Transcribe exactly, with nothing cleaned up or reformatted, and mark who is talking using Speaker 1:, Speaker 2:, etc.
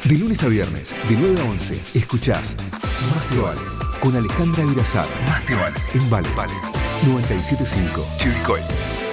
Speaker 1: De lunes a viernes, de nueve a once, escuchás Más te vale, con Alejandra Virazar. Más te vale, en Vale, Vale, noventa y siete punto cinco, Chivilcoy.